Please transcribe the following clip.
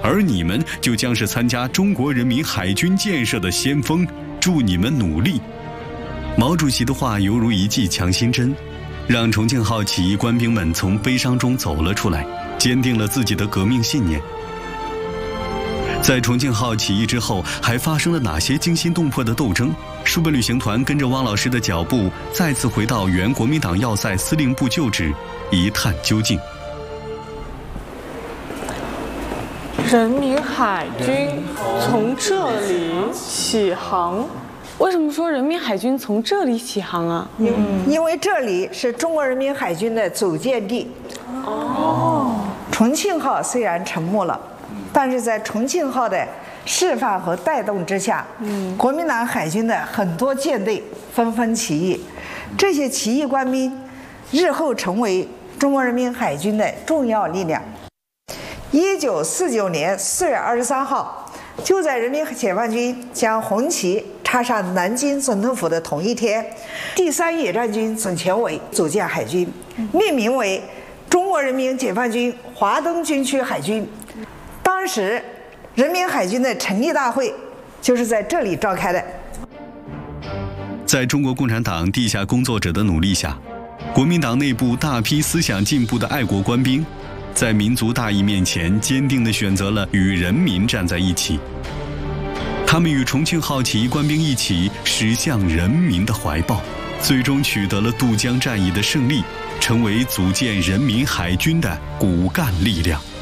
而你们就将是参加中国人民海军建设的先锋，祝你们努力。毛主席的话犹如一剂强心针，让重庆号起义官兵们从悲伤中走了出来，坚定了自己的革命信念。在重庆号起义之后，还发生了哪些惊心动魄的斗争？书本旅行团跟着汪老师的脚步，再次回到原国民党要塞司令部旧址，一探究竟。 人民海军从这里起航。为什么说人民海军从这里起航啊？ 因为这里是中国人民海军的组建地。重庆号虽然沉没了，但是在重庆号的示范和带动之下，国民党海军的很多舰队纷纷起义，这些起义官兵日后成为中国人民海军的重要力量。1949年4月23号，就在人民解放军将红旗插上南京总统府的同一天，第3野战军总前委组建海军，命名为中国人民解放军华东军区海军。当时人民海军的成立大会就是在这里召开的。 在中国共产党地下工作者的努力下，国民党内部大批思想进步的爱国官兵，在民族大义面前坚定地选择了与人民站在一起。他们与重庆号起义官兵一起驶向人民的怀抱，最终取得了渡江战役的胜利，成为组建人民海军的骨干力量。